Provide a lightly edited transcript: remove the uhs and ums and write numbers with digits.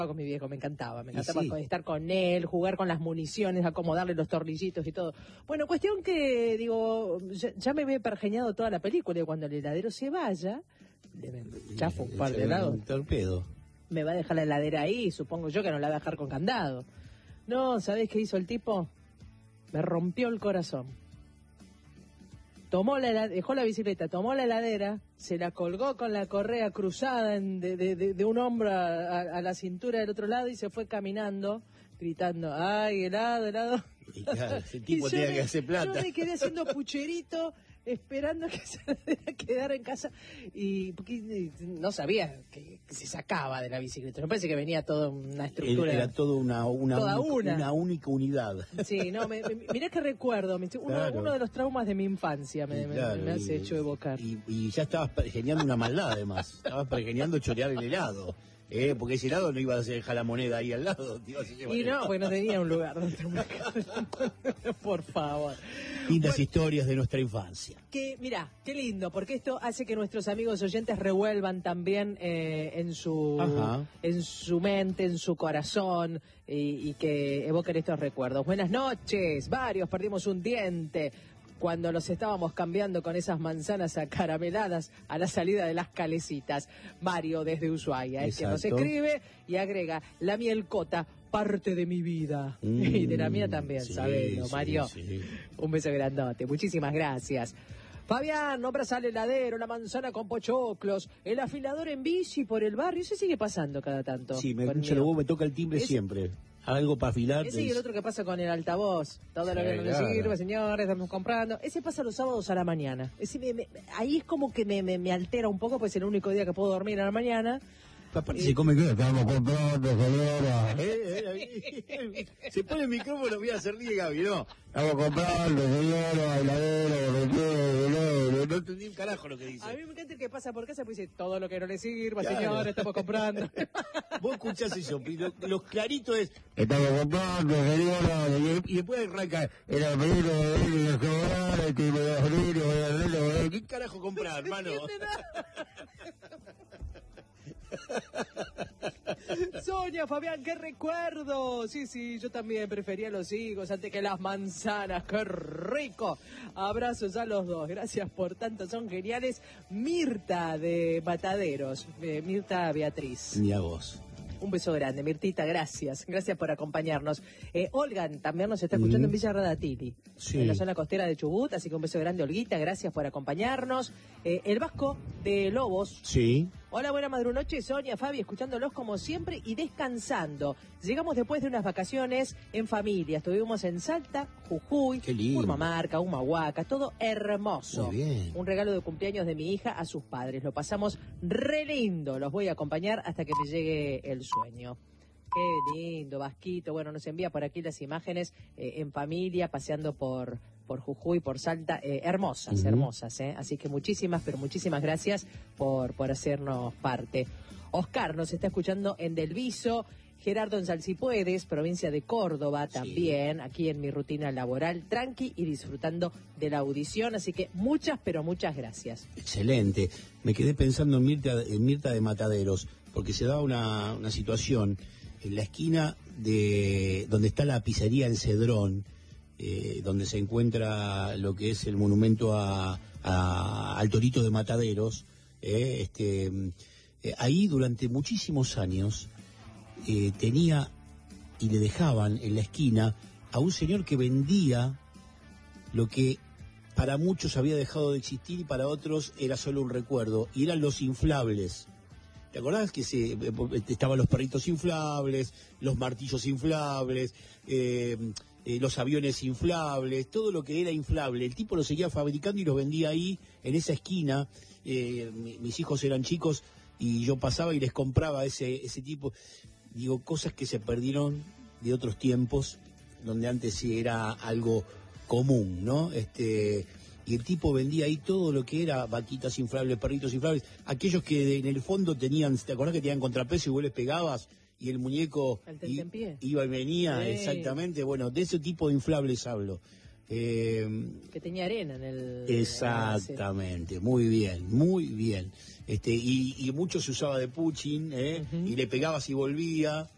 con mi viejo, me encantaba Sí. estar con él, jugar con las municiones, acomodarle los tornillitos y todo. Bueno, cuestión que, digo, ya me había pergeñado toda la película y cuando el heladero se vaya, le chafo un par de helados. Un torpedo. Me va a dejar la heladera ahí, supongo yo que no la va a dejar con candado. No, ¿sabés qué hizo el tipo? Me rompió el corazón. Dejó la bicicleta, tomó la heladera, se la colgó con la correa cruzada de un hombro a la cintura del otro lado y se fue caminando, gritando, ¡ay, helado, helado! Y claro, ese tipo tenía que hacer plata. Yo me quedé haciendo pucherito, esperando que se quedara en casa, y porque no sabía que se sacaba de la bicicleta. Me parece que venía toda una estructura. Era todo una única unidad. Sí, no, mirá que recuerdo, uno de los traumas de mi infancia me hace hecho evocar. Y ya estabas pergeñando una maldad, además. Estabas pergeñando chorear el helado. Porque ese helado no iba a dejar la moneda ahí al lado. Y no, porque no tenía un lugar donde por favor. Lindas historias de nuestra infancia. Mirá, qué lindo, porque esto hace que nuestros amigos oyentes revuelvan también en su mente, en su corazón, y que evoquen estos recuerdos. Buenas noches, varios perdimos un diente cuando los estábamos cambiando con esas manzanas acarameladas a la salida de las calecitas. Mario desde Ushuaia, es que nos escribe y agrega, la mielcota, parte de mi vida. Y de la mía también, sí, sabelo, Mario. Sí. Un beso grandote, muchísimas gracias. Fabián, nombras al heladero, la manzana con pochoclos, el afilador en bici por el barrio, eso sigue pasando cada tanto. Sí, me toca el timbre siempre. Algo para afilar. Ese y el otro que pasa con el altavoz. Todo lo que no le sirve, señores, estamos comprando. Ese pasa los sábados a la mañana. Ahí es como que me altera un poco, pues es el único día que puedo dormir a la mañana. Se come que estamos comprando, señora. Se pone el micrófono, voy a hacer lío, Gaby, ¿no? Estamos comprando, señora, heladero, no entendí un carajo lo que dice. A mí me encanta el que pasa por casa, pues dice, todo lo que no le sirva, señora, estamos comprando. Vos escuchás eso, los claritos es, estamos comprando, señora, y después arranca, el abuelo, ¿qué carajo comprar, hermano? Sonia, Fabián, qué recuerdo. Sí, yo también prefería los higos antes que las manzanas. Qué rico. Abrazos a los dos, gracias por tanto, son geniales. Mirta de Mataderos, Mirta Beatriz. Ni a vos. Un beso grande, Mirtita, gracias por acompañarnos. Olga también nos está escuchando en Villa Radatili, en la zona costera de Chubut, así que un beso grande, Olguita, gracias por acompañarnos. El Vasco de Lobos. Sí. Hola, buena madrunoche, Sonia, Fabi, escuchándolos como siempre y descansando. Llegamos después de unas vacaciones en familia, estuvimos en Salta, Jujuy, Purmamarca, Humahuaca, todo hermoso. Muy bien. Un regalo de cumpleaños de mi hija a sus padres, lo pasamos re lindo, los voy a acompañar hasta que me llegue el sueño. Qué lindo, Vasquito. Bueno, nos envía por aquí las imágenes en familia, paseando por Jujuy, por Salta, hermosas, Así que muchísimas gracias por hacernos parte. Oscar nos está escuchando en Del Viso, Gerardo en Salsipuedes, provincia de Córdoba también, aquí en mi rutina laboral, tranqui y disfrutando de la audición, así que muchas gracias. Excelente. Me quedé pensando en Mirta de Mataderos, porque se da una situación en la esquina de donde está la pizzería El Cedrón, donde se encuentra lo que es el monumento al Torito de Mataderos. Ahí durante muchísimos años tenía y le dejaban en la esquina a un señor que vendía lo que para muchos había dejado de existir y para otros era solo un recuerdo, y eran los inflables. ¿Te acordás que estaban los perritos inflables, los martillos inflables, los aviones inflables, todo lo que era inflable? El tipo lo seguía fabricando y los vendía ahí, en esa esquina. Mis hijos eran chicos y yo pasaba y les compraba ese tipo. Digo, cosas que se perdieron de otros tiempos, donde antes sí era algo común, ¿no? Y el tipo vendía ahí todo lo que era vaquitas inflables, perritos inflables, aquellos que en el fondo tenían, ¿te acordás que tenían contrapeso y vos les pegabas y el muñeco iba y venía? Exactamente, bueno, de ese tipo de inflables hablo. Que tenía arena en el... Exactamente, muy bien. Y mucho se usaba de puchín, y le pegabas y volvía.